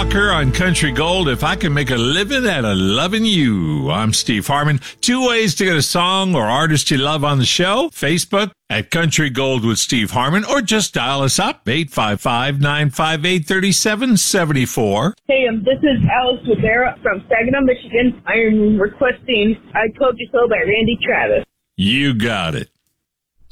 Walker on Country Gold. If I can make a living out of loving you. I'm Steve Harmon. 2 ways to get a song or artist you love on the show. Facebook at Country Gold with Steve Harmon, or just dial us up, 855-958-3774. Hey, this is Alex Rivera from Saginaw, Michigan. I am requesting I Told You So by Randy Travis. You got it.